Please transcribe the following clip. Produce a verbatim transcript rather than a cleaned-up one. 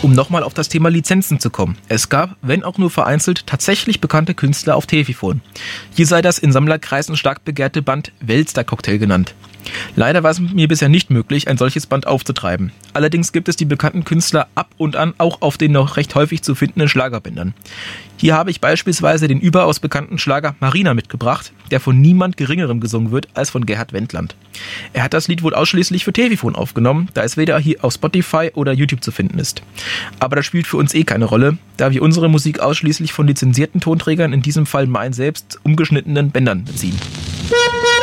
Um nochmal auf das Thema Lizenzen zu kommen. Es gab, wenn auch nur vereinzelt, tatsächlich bekannte Künstler auf Telefon. Hier sei das in Sammlerkreisen stark begehrte Band Welster-Cocktail genannt. Leider war es mir bisher nicht möglich, ein solches Band aufzutreiben. Allerdings gibt es die bekannten Künstler ab und an auch auf den noch recht häufig zu findenden Schlagerbändern. Hier habe ich beispielsweise den überaus bekannten Schlager Marina mitgebracht, der von niemand Geringerem gesungen wird als von Gerhard Wendland. Er hat das Lied wohl ausschließlich für Telefon aufgenommen, da es weder hier auf Spotify oder YouTube zu finden ist. Aber das spielt für uns eh keine Rolle, da wir unsere Musik ausschließlich von lizenzierten Tonträgern, in diesem Fall mein selbst, umgeschnittenen Bändern beziehen.